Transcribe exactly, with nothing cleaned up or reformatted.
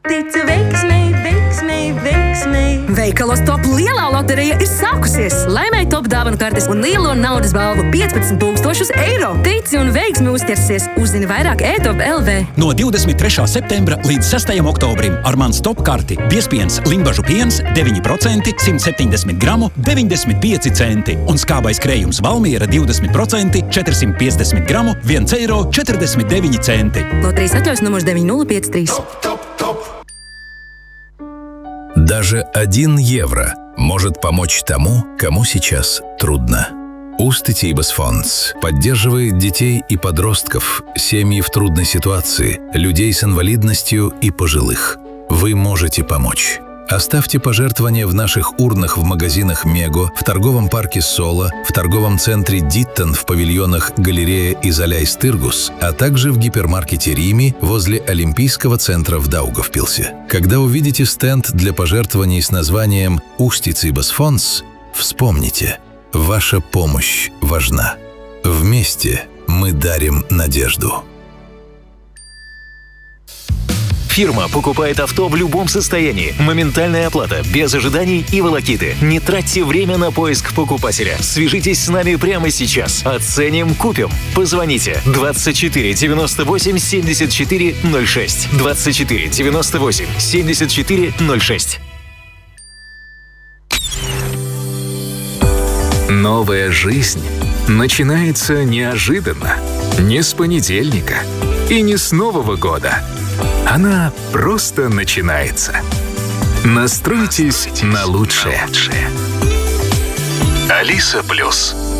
Ticu veiksmei, veiksmei, veiksmei. Veikalos Top lielā loterija ir sākusies. Laimēji Top dāvanu kartes un lielo naudas balvu piecpadsmit tūkstošus eiro. Tici un veiksmi uzķersies. Uzzini vairāk e top punkt l v. No divdesmit trešā septembra līdz sestajam oktobrim ar mans Top karti biespiens Limbažu piens deviņi procenti, simt septiņdesmit gramu, deviņdesmit pieci centi. Un skābais krējums Valmiera divdesmit procenti, četrsimt piecdesmit gramu, viens eiro četrdesmit deviņi centi. Loterijas atļaus numurs deviņi nulle pieci trīs. Даже один евро может помочь тому, кому сейчас трудно. Устье Фондс поддерживает детей и подростков, семьи в трудной ситуации, людей с инвалидностью и пожилых. Вы можете помочь. Оставьте пожертвования в наших урнах в магазинах «Мего», в торговом парке «Соло», в торговом центре «Диттон», в павильонах «Галерея» и «Заляйс-Тыргус», а также в гипермаркете «Рими» возле Олимпийского центра в Даугавпилсе. Когда увидите стенд для пожертвований с названием «Устье Фондс», вспомните, ваша помощь важна. Вместе мы дарим надежду. Фирма покупает авто в любом состоянии. Моментальная оплата, без ожиданий и волокиты. Не тратьте время на поиск покупателя. Свяжитесь с нами прямо сейчас. Оценим, купим. Позвоните двадцать четыре девяносто восемь семьдесят четыре ноль шесть. двадцать четыре девяносто восемь семьдесят четыре ноль шесть. Новая жизнь начинается неожиданно. Не с понедельника и не с Нового года. Она просто начинается. Настройтесь на лучшее. Алиса Плюс.